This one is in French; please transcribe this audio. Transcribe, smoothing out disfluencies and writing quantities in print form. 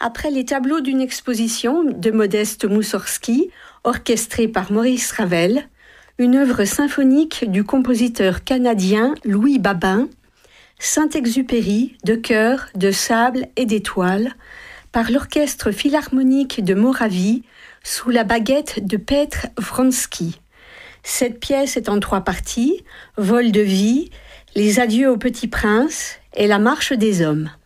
Après les tableaux d'une exposition de Modeste Moussorgsky, orchestrée par Maurice Ravel, une œuvre symphonique du compositeur canadien Louis Babin, Saint-Exupéry de cœur, de sable et d'étoiles, par l'Orchestre philharmonique de Moravie, sous la baguette de Petr Vronsky. Cette pièce est en 3 parties, Vol de vie, Les adieux au petit prince et La marche des hommes.